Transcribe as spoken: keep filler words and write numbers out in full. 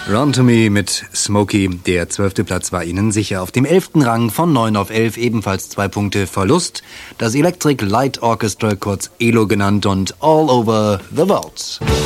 Run to Me mit Smokey. Der zwölfte Platz war Ihnen sicher. Auf dem elften Rang von neun auf elf ebenfalls zwei Punkte Verlust. Das Electric Light Orchestra, kurz E L O genannt, und All Over the World.